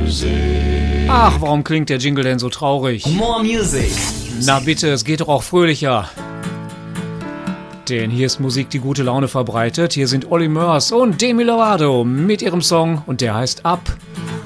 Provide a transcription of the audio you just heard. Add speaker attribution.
Speaker 1: Ach, warum klingt der Jingle denn so traurig?
Speaker 2: More Music.
Speaker 1: Na bitte, es geht doch auch fröhlicher. Denn hier ist Musik, die gute Laune verbreitet. Hier sind Olly Murs und Demi Lovato mit ihrem Song und der heißt Up.